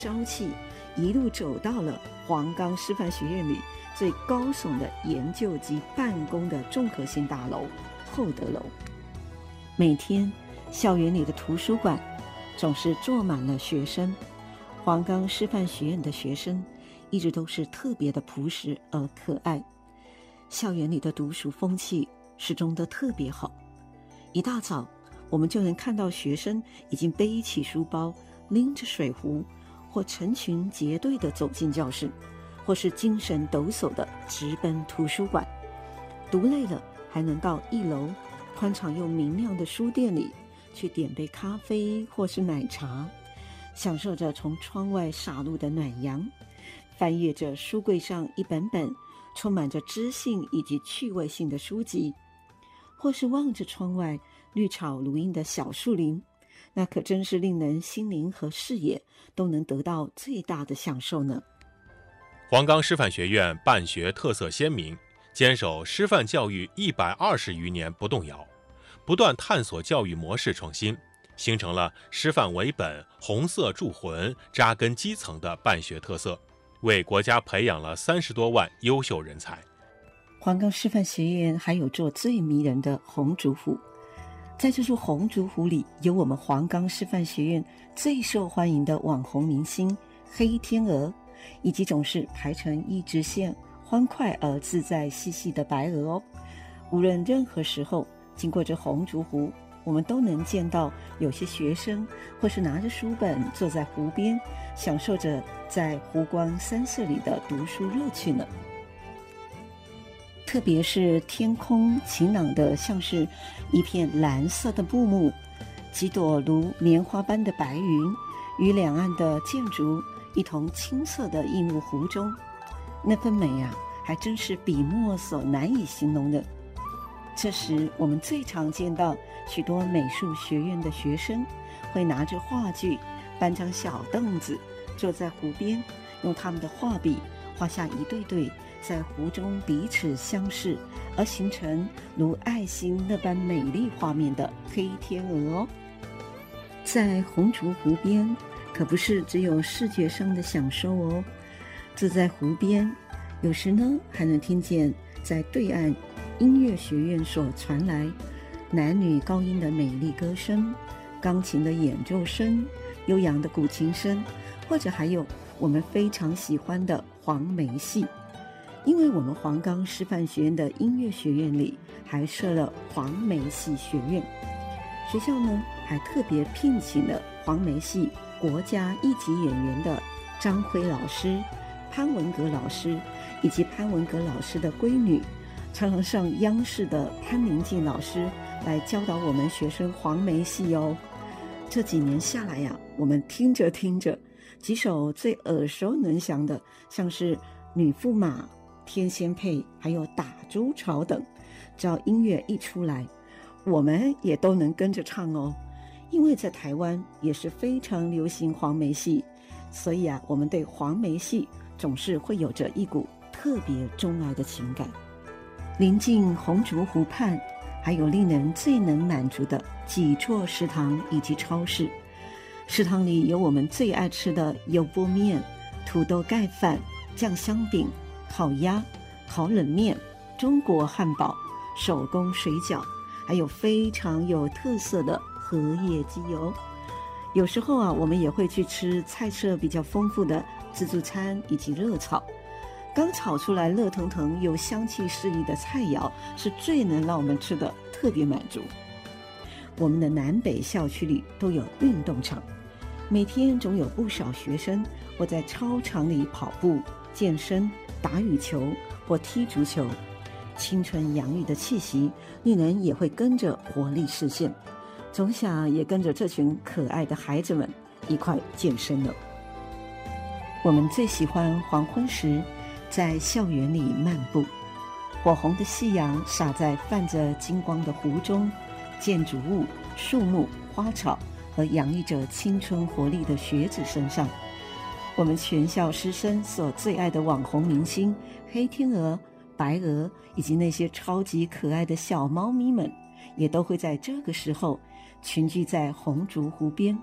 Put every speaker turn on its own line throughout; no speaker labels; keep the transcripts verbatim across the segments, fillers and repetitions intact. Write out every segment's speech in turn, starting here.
朝气，一路走到了黄冈师范学院里最高耸的研究及办公的综合性大楼厚德楼。每天校园里的图书馆总是坐满了学生，黄冈师范学院的学生一直都是特别的朴实而可爱，校园里的读书风气始终都特别好。一大早我们就能看到学生已经背起书包，拎着水壶，或成群结队地走进教室，或是精神抖擞地直奔图书馆。读累了还能到一楼宽敞又明亮的书店里去点杯咖啡或是奶茶，享受着从窗外洒入的暖阳，翻阅着书柜上一本本充满着知性以及趣味性的书籍，或是望着窗外绿草如茵的小树林，那可真是令人心灵和视野都能得到最大的享受呢。
黄冈师范学院办学特色鲜明，坚守师范教育一百二十余年不动摇，不断探索教育模式创新，形成了师范为本、红色铸魂、扎根基层的办学特色，为国家培养了三十多万优秀人才。
黄冈师范学院还有座最迷人的红烛湖，在这座红烛湖里有我们黄冈师范学院最受欢迎的网红明星黑天鹅，以及总是排成一直线欢快而自在嬉戏的白鹅哦。无论任何时候经过这红烛湖，我们都能见到有些学生或是拿着书本坐在湖边，享受着在湖光山色里的读书乐趣呢。特别是天空晴朗的像是一片蓝色的布幕，几朵如棉花般的白云与两岸的建筑一同青色的映入湖中，那份美啊，还真是笔墨所难以形容的。这时我们最常见到许多美术学院的学生会拿着画具，搬张小凳子，坐在湖边，用他们的画笔画下一对对在湖中彼此相视而形成如爱心那般美丽画面的黑天鹅哦。在红烛湖边可不是只有视觉上的享受哦，坐在湖边，有时呢还能听见在对岸音乐学院所传来男女高音的美丽歌声，钢琴的演奏声，悠扬的古琴声，或者还有我们非常喜欢的黄梅戏。因为我们黄冈师范学院的音乐学院里还设了黄梅戏学院，学校呢还特别聘请了黄梅戏国家一级演员的张辉老师、潘文革老师以及潘文革老师的闺女，常常上央视的潘宁静老师来教导我们学生黄梅戏哦。这几年下来呀、啊，我们听着听着，几首最耳熟能详的，像是女驸马、天仙配还有打猪草等，只要音乐一出来，我们也都能跟着唱哦。因为在台湾也是非常流行黄梅戏，所以啊，我们对黄梅戏总是会有着一股特别钟爱的情感。临近红烛湖畔，还有令人最能满足的几座食堂以及超市。食堂里有我们最爱吃的油波面、土豆盖饭、酱香饼、烤鸭、烤冷面、中国汉堡、手工水饺，还有非常有特色的荷叶鸡油。有时候啊，我们也会去吃菜色比较丰富的自助餐以及热炒。刚炒出来热腾腾又香气四溢的菜肴，是最能让我们吃的特别满足。我们的南北校区里都有运动场，每天总有不少学生会在操场里跑步、健身、打羽球或踢足球，青春洋溢的气息令人也会跟着活力视线，总想也跟着这群可爱的孩子们一块健身了。我们最喜欢黄昏时在校园里漫步，火红的夕阳洒在泛着金光的湖中，建筑物、树木、花草和洋溢着青春活力的学子身上。我们全校师生所最爱的网红明星黑天鹅、白鹅以及那些超级可爱的小猫咪们，也都会在这个时候群聚在红烛湖边，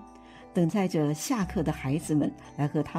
等待着下课的孩子们来和他